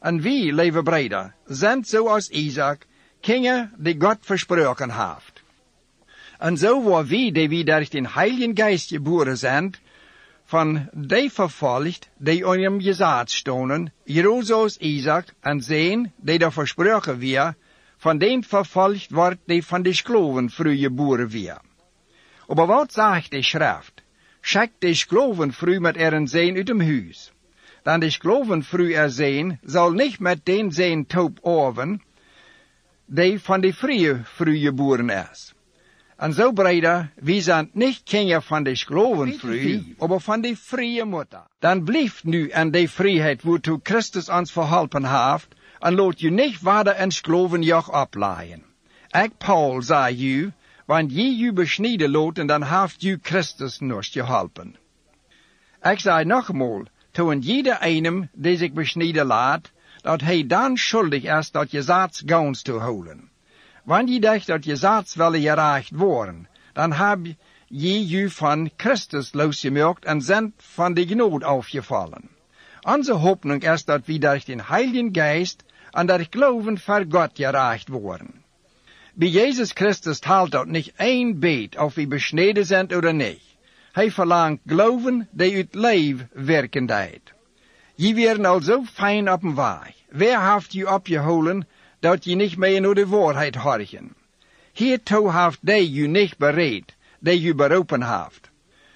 En wie, lieve breder, zijn zoals Isaac, kinderen die God versproken heeft. En zo waar wie durch den Heiligen Geist geboren zijn, van die vervolgt, die on hem gezaad stonden, zoals Isaac, en zijn, die daar versproken weer, van den vervolgt wordt die van de schloven vroeg geboren weer. Maar wat zegt de schrift? Schickt de schloven vroeg met eren zijn uit hem huis. Dan de schloven vroeg zijn, zal niet met den zijn taub orven, die van de vrije vroeg geboren is. En zo, breder, wie zijn niet kinderen van de schloven vroeg, maar van de vrije moeder. Dan blijft nu aan de vrijheid waartoe Christus ons verholpen heeft, en laat je niet verder een schlovenjoch oplaaien. Ik, Paul, zei je, want je besnijden laten, dan heeft je Christus nog geholpen. Ik zei nogmaals, toen jeder einem die zich besnijden laat, dat hij dan schuldig is dat je zaad gauns te houden. Wanneer je dacht dat je zaad willen gereicht worden, dan heb je van Christus losgemaakt en zijn van de genade afgevallen. Onze hoopning is dat we durch den Heiligen Geist en durch Glauben voor God gereicht worden. Bij Jezus Christus telt dat niet één beet of we besneden zijn of niet. Hij verlangt Glauben die uit leven werken deed. Je werden al zo fijn op een weg. Wer heeft je opgeholen dat je niet meer naar de waarheid horchen? Hiertoe heeft die je niet bereid, die je beroepen heeft.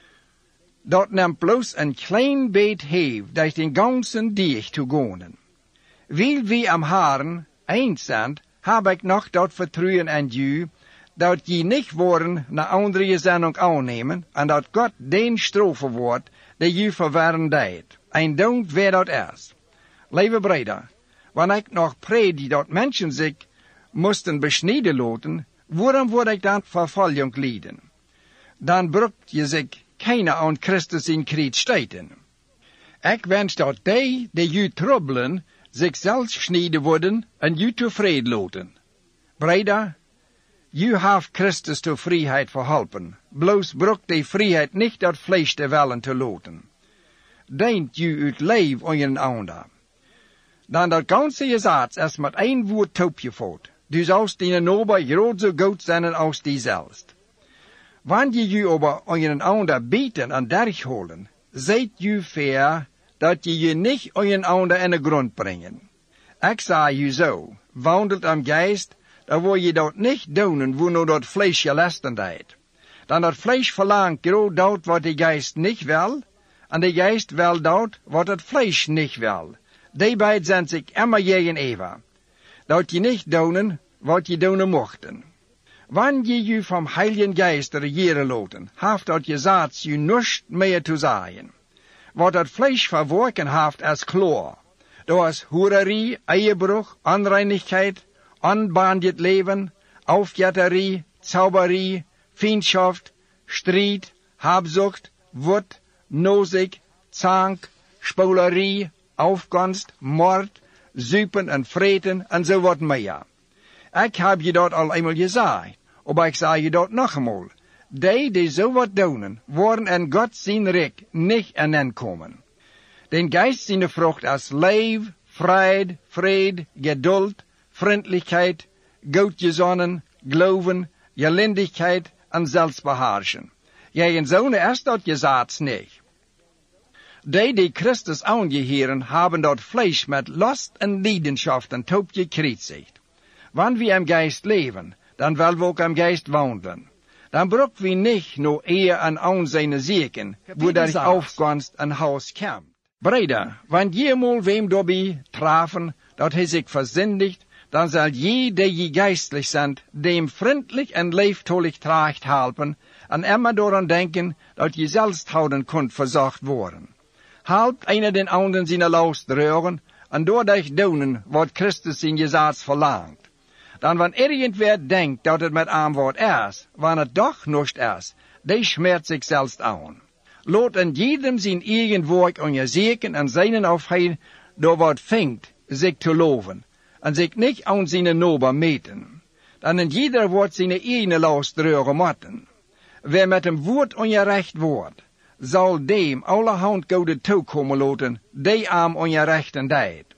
Dat neemt bloos een klein beet heeft, durch den ganzen Dieg te gaan. Wil we am Herren eens zijn, heb ik nog dat vertrouwen aan je, dat je niet worden naar andere zending aannemen, en dat God den straffen wordt, die je verwarren deed. En don't wie dat is. Lieve breder, wanneer ik nog predie dat mensen zich moesten besnijden laten, waarom word ik dan vervolging lijden? Dan brukt je zich keiner aan Christus in kreet stijten. Ik wens dat die je troubelen, zichzelf snijden worden en je tevreden laten. Breder, je heeft Christus tot vrijheid verholpen. Bloos brukt die vrijheid niet dat vlees te willen te laten. Denkt je uit leven aan je ander. Dan dat ganze gezaad is met één woord toepgevoerd. Dus als die nober groot zo goed zijn als die zelfs. Wanneer je aber aan je ander bieten en dergholen, zijt je fair dat je niet aan je ander in de grond brengen. Ik zei je zo, wandelt am geest, dan wil je dat niet doen, wanneer dat vlees je lasten deed. Dan dat vlees verlangt groot dat wat de geest niet wil, en de geest wil dat wat het vlees niet wil. Die beiden zijn zich immer gegenüber. Dat je niet doen wat je doen mochten. Wanneer je vom Heiligen Geist regeren laten, heeft dat je zaad je niets meer te zeggen. Wat het vlees verworken heeft is klaar. Dat is hoererie, eierbruch, onreinigheid, onbehandeld leven, aufjetterie, zauberie, vriendschaft, strijd, habzucht, wut, nozig, zank, spolerie, aufgunst, moord, zuipen en vreten en zo wat meer. Ik heb je dat al eenmaal gezegd, maar ik zeg je dat nog eenmaal. Die zo wat doen, worden in God zijn rijk niet aankomen. Den Geist zijn vrucht is lief, vrede, geduld, vriendelijkheid, goedgezonnen, geloven, gelindigheid en zelfsbeheerschen. Tegen zo'n is dat gezaad niet. Die Christus aangeheren, hebben dat vlees met lust en leidenschaften top gekriezigt. Wanneer we im Geist leven, dan willen we ook im Geist wandelen. Dan broek we niet no eer en aanzijn zieken, wo der aufgunst en haus komt. Breder, wanneer je mal wem daarbij trafen, dat hij zich verzindigt, dan zal je die je geistlich zijn, dem vriendelijk en leeftolig tracht helpen, en immer dooraan denken, dat je zelfshouden kunt verzocht worden. Helpt einer den anderen zijn laus dreuren, en doordat doen wat Christus in je zaad verlangt. Dan wanneer irgendwer denkt dat het met aanwoord is, wanneer het toch niet is, die schmerzt zich zelfs aan. Laat in jedem zijn eigen werk aan je zeken en zijn of hij door wat vindt zich te loven, en zich niet aan zijn nober meten. Dan in jeder wordt zijn eigen laus dreuren moeten. Wer met een woord ongerecht wordt, zal dem allerhand goede toekomen laten, die aan ongerechten deed.